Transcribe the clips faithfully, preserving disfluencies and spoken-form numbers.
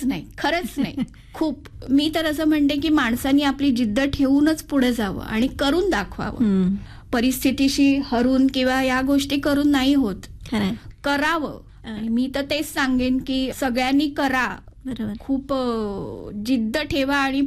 नाही, खरंच नाही. खूप मी तर असं म्हणते की माणसांनी आपली जिद्द ठेवूनच पुढे जावं आणि करून दाखवावं. परिस्थितीशी हरून किंवा या गोष्टी करून नाही होत, करावं. आणि मी तर तेच सांगेन की सगळ्यांनी करा. बरोबर. खूप जिद्द ठेवा आणि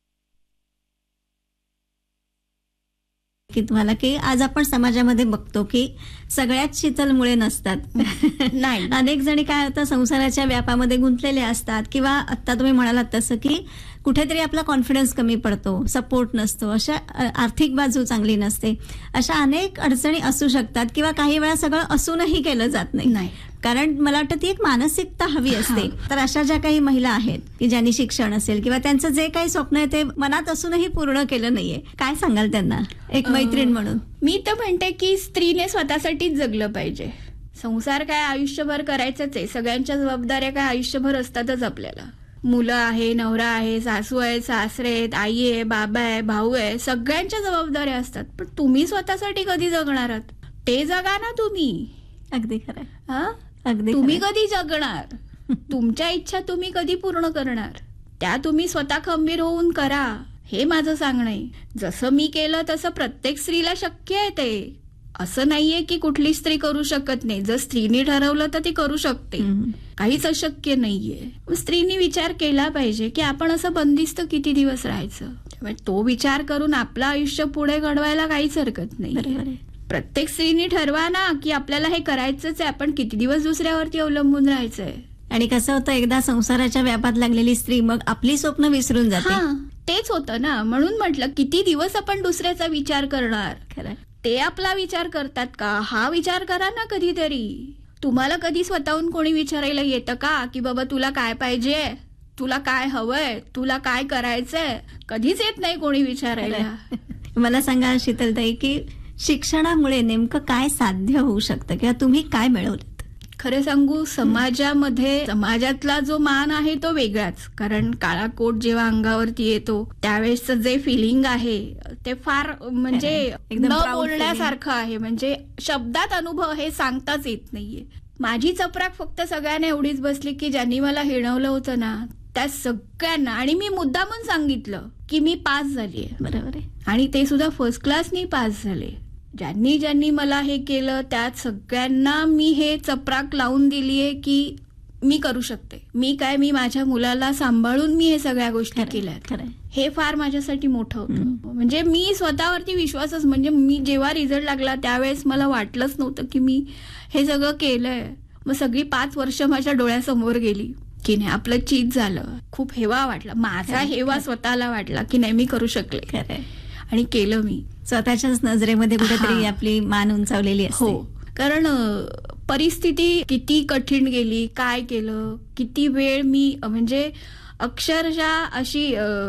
की तुम्हाला की आज आपण समाजामध्ये बघतो की सगळ्याच शीतल मुळे नसतात. नाही, अनेक जणी काय होतं संसाराच्या व्यापामध्ये गुंतलेले असतात किंवा आता तुम्ही म्हणालात तसं की कुठेतरी आपला कॉन्फिडन्स कमी पडतो, सपोर्ट नसतो, अशा आर्थिक बाजू चांगली नसते, अशा अनेक अडचणी असू शकतात किंवा काही वेळा सगळं असूनही केलं जात नाही. कारण मला वाटतं ती एक मानसिकता हवी असते. तर अशा ज्या काही महिला आहेत की ज्यांनी शिक्षण असेल किंवा त्यांचं जे काही स्वप्न आहे ते मनात असूनही पूर्ण केलं नाहीये, काय सांगाल त्यांना एक मैत्रीण म्हणून? मी तर म्हणते की स्त्रीने स्वतःसाठीच जगलं पाहिजे. संसार काय आयुष्यभर करायचंच आहे, सगळ्यांच्या जबाबदाऱ्या काय आयुष्यभर असतातच आपल्याला. मुलं आहे, नवरा आहे, सासू आहे, सासरे आहेत, आई आहे, बाबा आहे, भाऊ आहे, सगळ्यांच्या जबाबदाऱ्या असतात. पण तुम्ही स्वतःसाठी कधी जगणार आहात ते जगा ना तुम्ही. अगदी खरं. हा, अगदी. तुम्ही कधी जगणार, तुमच्या इच्छा तुम्ही कधी पूर्ण करणार, त्या तुम्ही स्वतः खंबीर होऊन करा, हे माझं सांगणं आहे. जसं मी केलं तसं प्रत्येक स्त्रीला शक्य आहे ते. असं नाहीये की कुठली स्त्री करू शकत नाही. जर स्त्रीने ठरवलं तर ती करू शकते, काहीच अशक्य नाहीये. स्त्रीने विचार केला पाहिजे की आपण असं बंदिस्त किती दिवस राहायचं. तो विचार करून आपलं आयुष्य पुढे घडवायला काहीच हरकत नाही. प्रत्येक स्त्रीने ठरवा ना की आपल्याला हे करायचंच आहे, आपण किती दिवस दुसऱ्यावरती अवलंबून राहायचंय. आणि कसं होतं एकदा संसाराच्या व्यापात लागलेली स्त्री मग आपली स्वप्न विसरून जाते. तेच होतं ना, म्हणून म्हटलं किती दिवस आपण दुसऱ्याचा विचार करणार. खरं, ते आपला विचार करतात का हा विचार करा ना कधीतरी. तुम्हाला कधी स्वतःहून कोणी विचारायला येतं का की बाबा तुला काय पाहिजे, तुला काय हवंय, तुला काय करायचंय? कधीच येत नाही कोणी विचारायला. मला सांगा शीतलताई की शिक्षणामुळे नेमकं काय साध्य होऊ शकतं किंवा तुम्ही काय मिळवलं? खरं सांगू, समाजामध्ये समाजातला जो मान आहे तो वेगळाच. कारण काळा कोट जेव्हा अंगावरती येतो त्यावेळेसचं जे फिलिंग आहे ते फार म्हणजे न बोलण्यासारखं आहे. म्हणजे शब्दात अनुभव हे सांगताच येत नाहीये. माझी चपराक फक्त सगळ्यांना एवढीच बसली की ज्यांनी मला हिणवलं होतं ना त्या सगळ्यांना, आणि मी मुद्दामून सांगितलं की मी पास झालीये. बरोबर आहे. आणि ते सुद्धा फर्स्ट क्लासनी पास झाले. ज्यांनी ज्यांनी मला हे केलं त्यात सगळ्यांना मी हे चपराक लावून दिलीये की मी करू शकते. मी काय, मी माझ्या मुलाला सांभाळून मी हे सगळ्या गोष्टी केल्या. हे फार माझ्यासाठी मोठं होतं. म्हणजे मी स्वतःवरती विश्वासच, म्हणजे मी जेव्हा रिझल्ट लागला त्यावेळेस मला वाटलंच नव्हतं की मी हे सगळं केलंय. मग सगळी पाच वर्ष माझ्या डोळ्यासमोर गेली की नाही आपलं चीज झालं. खूप हेवा वाटला, माझा हेवा स्वतःला वाटला की नाही मी करू शकले. खरंय. आणि केलं मी. स्वतःच्याच नजरेमध्ये कुठेतरी आपली मान उंचावलेली असते. हो, कारण परिस्थिती किती कठीण गेली, काय केलं, किती वेळ मी म्हणजे अक्षरशः अशी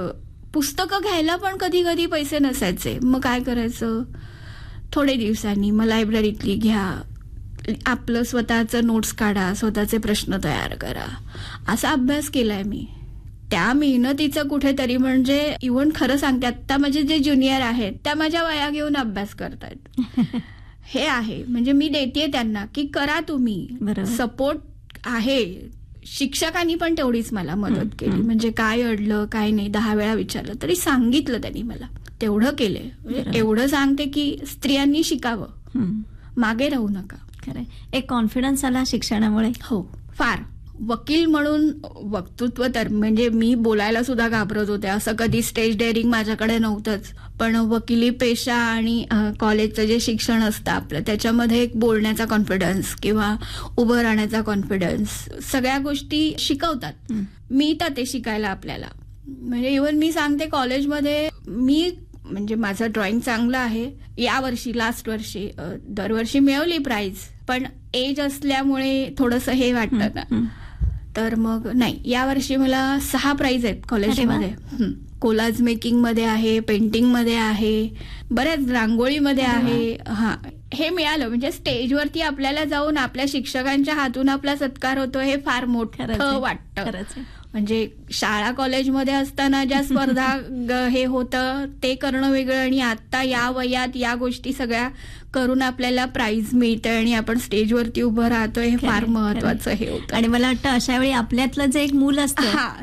पुस्तकं घ्यायला पण कधी कधी पैसे नसायचे. मग काय करायचं, थोडे दिवसांनी मग लायब्ररीतली घ्या, आपलं स्वतःचं नोट्स काढा, स्वतःचे प्रश्न तयार करा, असा अभ्यास केलाय मी. त्या मेहनतीचं कुठेतरी म्हणजे इव्हन खरं सांगते आता माझे जे ज्युनियर आहेत त्या माझ्या वया घेऊन अभ्यास करतायत. हे आहे म्हणजे मी देतेय त्यांना की करा तुम्ही. सपोर्ट आहे. शिक्षकांनी पण तेवढीच मला मदत केली. म्हणजे काय अडलं काय नाही दहा वेळा विचारलं तरी सांगितलं त्यांनी मला. तेवढं केलंय. म्हणजे एवढं सांगते की स्त्रियांनी शिकावं, मागे राहू नका. खरं. एक कॉन्फिडन्स आला शिक्षणामुळे. हो, फार. वकील म्हणून वक्तृत्व तर म्हणजे मी बोलायला सुद्धा घाबरत होते. असं कधी स्टेज डेअरिंग माझ्याकडे नव्हतंच. पण वकिली पेशा आणि कॉलेजचं जे शिक्षण असतं आपलं त्याच्यामध्ये एक बोलण्याचा कॉन्फिडन्स किंवा उभं राहण्याचा कॉन्फिडन्स सगळ्या गोष्टी शिकवतात. मी तर ते शिकायला आपल्याला म्हणजे इव्हन मी सांगते कॉलेजमध्ये मी म्हणजे माझं ड्रॉइंग चांगलं आहे. यावर्षी लास्ट वर्षी दरवर्षी मिळवली प्राइज, पण एज असल्यामुळे थोडंसं हे वाटतं ना. तर मग नाही, यावर्षी मला सहा प्राइज आहेत कॉलेजमध्ये. कोलाज मेकिंग मध्ये आहे, पेंटिंग मध्ये आहे, बऱ्याच रांगोळीमध्ये आहे. हा, हे मिळालं म्हणजे स्टेजवरती आपल्याला जाऊन आपल्या शिक्षकांच्या हातून आपला सत्कार होतो हे फार मोठं वाटतं. म्हणजे शाळा कॉलेजमध्ये असताना ज्या स्पर्धा हे होतं ते करणं वेगळं आणि आता या वयात या गोष्टी सगळ्या करून आपल्याला प्राइज मिळतंय आणि आपण स्टेजवरती उभं राहतोय हे फार महत्वाचं हे होतं. आणि मला वाटतं अशा वेळी आपल्यातलं जे एक मूल असतं